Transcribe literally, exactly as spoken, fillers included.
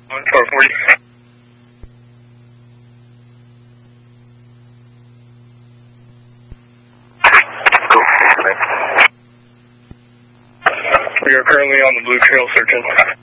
one four forty. We are currently on the Blue Trail searching.